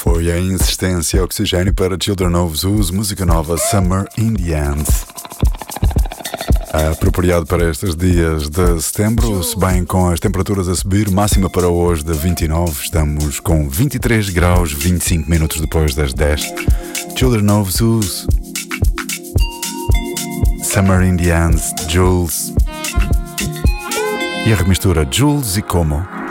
Foi a insistência Oxigênio para Children of Zeus, música nova Summer Indians. Apropriado para estes dias de setembro, se bem com as temperaturas a subir, máxima para hoje de 29, estamos com 23 graus, 25 minutos depois das 10. Children of Zeus, Summer Indians, Jules e a remistura Jules e Como.